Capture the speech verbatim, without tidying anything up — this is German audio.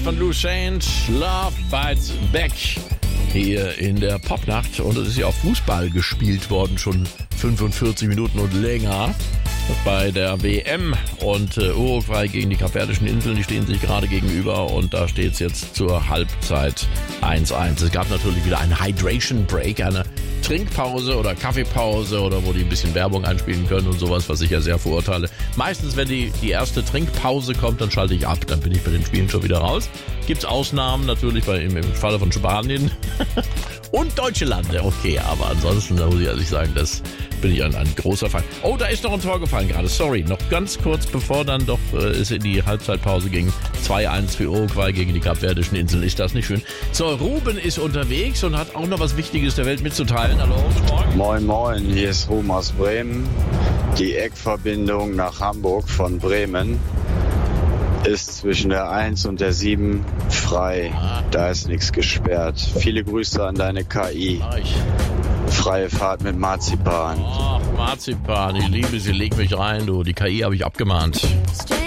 von Lou Saint, Love Bites Back, hier in der Popnacht. Und es ist ja auch Fußball gespielt worden, schon fünfundvierzig Minuten und länger bei der W M. Und äh, Uruguay gegen die Kapverdischen Inseln, die stehen sich gerade gegenüber und da steht es jetzt zur Halbzeit eins eins. Es gab natürlich wieder einen Hydration Break, eine Trinkpause oder Kaffeepause oder wo die ein bisschen Werbung einspielen können und sowas, was ich ja sehr verurteile. Meistens, wenn die, die erste Trinkpause kommt, dann schalte ich ab, dann bin ich bei den Spielen schon wieder raus. Gibt's Ausnahmen natürlich bei, im, im Falle von Spanien und deutsche Lande, okay, aber ansonsten da muss ich ehrlich sagen, das bin ich ein, ein großer Fan. Oh, da ist noch ein Tor gefallen gerade, sorry, noch ganz kurz bevor dann doch äh, es in die Halbzeitpause ging, zwei eins für Uruguay gegen die Kapverdischen Inseln, ist das nicht schön? So, Ruben ist unterwegs und hat auch noch was Wichtiges der Welt mitzuteilen. Hallo, moin. Moin, moin, hier ist Ruben aus Bremen. Die Eckverbindung nach Hamburg von Bremen ist zwischen der eins und der sieben frei. Da ist nichts gesperrt. Viele Grüße an deine K I. Freie Fahrt mit Marzipan. Ach, Marzipan, ich liebe sie, leg mich rein, du. Die K I habe ich abgemahnt.